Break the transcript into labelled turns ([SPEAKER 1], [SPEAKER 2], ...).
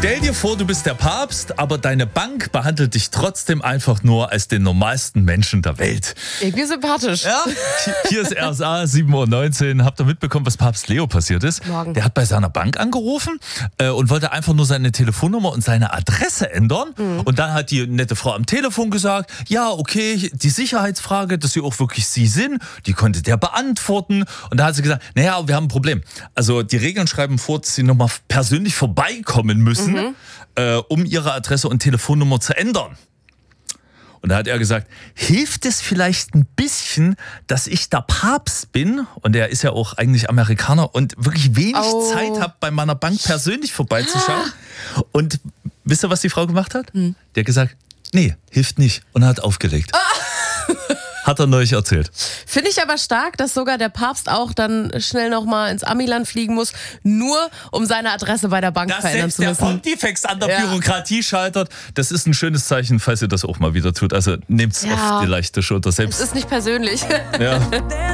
[SPEAKER 1] Stell dir vor, du bist der Papst, aber deine Bank behandelt dich trotzdem einfach nur als den normalsten Menschen der Welt.
[SPEAKER 2] Irgendwie sympathisch.
[SPEAKER 1] Ja, hier ist RSA, 7:19 Uhr. Habt ihr mitbekommen, was Papst Leo passiert ist?
[SPEAKER 2] Morgen.
[SPEAKER 1] Der hat bei seiner Bank angerufen und wollte einfach nur seine Telefonnummer und seine Adresse ändern. Und dann hat die nette Frau am Telefon gesagt, ja, okay, die Sicherheitsfrage, dass sie auch wirklich sie sind, die konnte der beantworten. Und da hat sie gesagt, naja, wir haben ein Problem. Also die Regeln schreiben vor, dass sie nochmal persönlich vorbeikommen müssen, um ihre Adresse und Telefonnummer zu ändern. Und da hat er gesagt, hilft es vielleicht ein bisschen, dass ich der Papst bin? Und er ist ja auch eigentlich Amerikaner und wirklich wenig Zeit habe, bei meiner Bank persönlich vorbeizuschauen. Und wisst ihr, was die Frau gemacht hat? Der hat gesagt, nee, hilft nicht. Und er hat aufgelegt. Hat er neulich erzählt.
[SPEAKER 2] Finde ich aber stark, dass sogar der Papst auch dann schnell nochmal ins Amiland fliegen muss, nur um seine Adresse bei der Bank verändern zu müssen.
[SPEAKER 1] Dass selbst der Pontifex an der Bürokratie scheitert, das ist ein schönes Zeichen, falls ihr das auch mal wieder tut. Also nehmt es auf die leichte Schulter selbst.
[SPEAKER 2] Es ist nicht persönlich.
[SPEAKER 1] Ja.